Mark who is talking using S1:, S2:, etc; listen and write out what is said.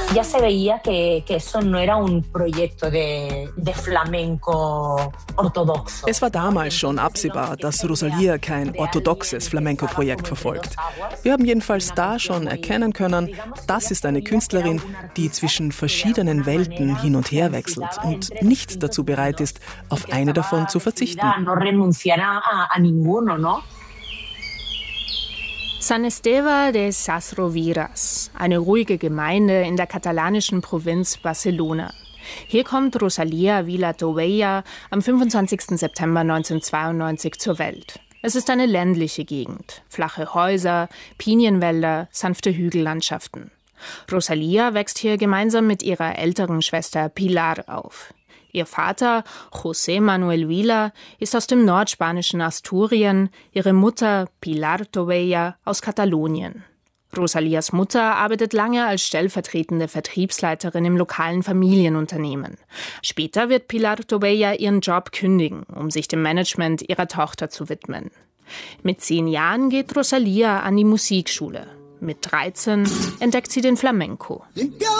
S1: Ya se veía que eso no era un proyecto de flamenco ortodoxo.
S2: Es war damals schon absehbar, dass Rosalía kein orthodoxes Flamenco-Projekt verfolgt. Wir haben jedenfalls da schon erkennen können, das ist eine Künstlerin, die zwischen verschiedenen Welten hin und her wechselt und nicht dazu bereit ist, auf eine davon zu verzichten.
S3: San Esteve de Ses Rovires, eine ruhige Gemeinde in der katalanischen Provinz Barcelona. Hier kommt Rosalía Vila-Toveja am 25. September 1992 zur Welt. Es ist eine ländliche Gegend, flache Häuser, Pinienwälder, sanfte Hügellandschaften. Rosalía wächst hier gemeinsam mit ihrer älteren Schwester Pilar auf. Ihr Vater, José Manuel Vila, ist aus dem nordspanischen Asturien, ihre Mutter, Pilar Toveja, aus Katalonien. Rosalías Mutter arbeitet lange als stellvertretende Vertriebsleiterin im lokalen Familienunternehmen. Später wird Pilar Toveja ihren Job kündigen, um sich dem Management ihrer Tochter zu widmen. Mit 10 Jahren geht Rosalía an die Musikschule. Mit 13 entdeckt sie den Flamenco.